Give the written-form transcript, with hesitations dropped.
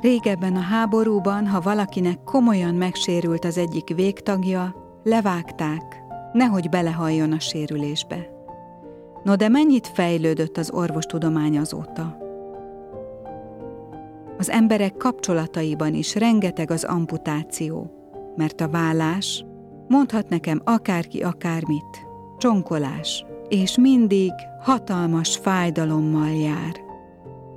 Régebben a háborúban, ha valakinek komolyan megsérült az egyik végtagja, levágták, nehogy belehalljon a sérülésbe. No de mennyit fejlődött az orvostudomány azóta? Az emberek kapcsolataiban is rengeteg az amputáció, mert a vállás, mondhat nekem akárki akármit, csonkolás, és mindig hatalmas fájdalommal jár.